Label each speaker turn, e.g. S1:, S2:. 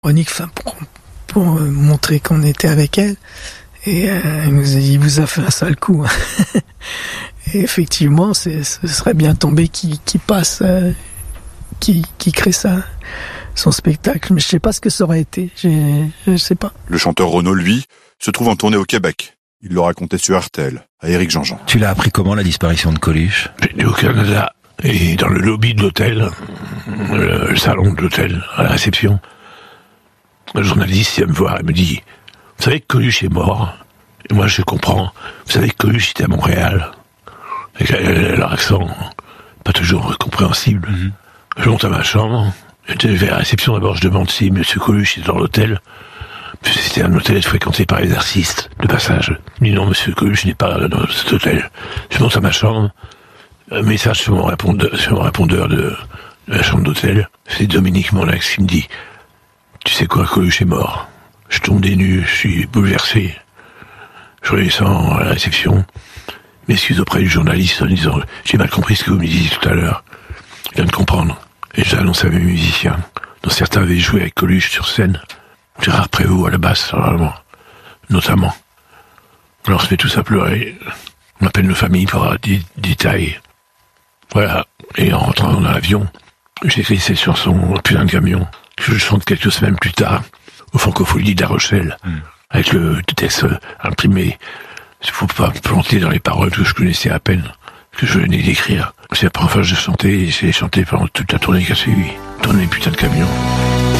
S1: Chronique, pour montrer qu'on était avec elle. Et il vous a fait un sale coup. Et effectivement, ce serait bien tombé qui passe, qui crée son spectacle. Mais je sais pas ce que ça aurait été. Je sais pas.
S2: Le chanteur Renaud, lui, se trouve en tournée au Québec. Il le racontait sur RTL, à Éric Jean-Jean.
S3: Tu l'as appris comment, la disparition de Coluche ?
S4: J'étais au Canada, et dans le lobby de l'hôtel, le salon de l'hôtel, à la réception, le journaliste vient me voir et me dit « Vous savez que Coluche est mort ?» Et moi, je comprends. Vous savez que Coluche était à Montréal. Avec leur accent, pas toujours compréhensible. Je monte à ma chambre. Je vais à la réception, d'abord, je demande si M. Coluche est dans l'hôtel. C'était un hôtel fréquenté par les artistes, de passage. Il dit non, M. Coluche n'est pas dans cet hôtel. Je monte à ma chambre. Un message sur mon répondeur de la chambre d'hôtel. C'est Dominique Monlax qui me dit « Tu sais quoi, Coluche est mort. » Je tombe des nues, je suis bouleversé. Je redescends à la réception, m'excuse auprès du journaliste en disant « J'ai mal compris ce que vous me disiez tout à l'heure. Je viens de comprendre. » Et j'annonce à mes musiciens, dont certains avaient joué avec Coluche sur scène. Gérard Prévost à la basse, notamment. Alors on se met tous à pleurer. On appelle nos familles pour avoir des détails. Voilà. Et en rentrant dans l'avion, j'écris cette chanson au putain de camion que je chante quelques semaines plus tard au Francofolie de La Rochelle, avec le texte imprimé. Il ne faut pas me planter dans les paroles que je connaissais à peine, que je venais d'écrire. C'est la première fois que je chantais, et j'ai chanté pendant toute la tournée qui a suivi. Tournée putain de camion.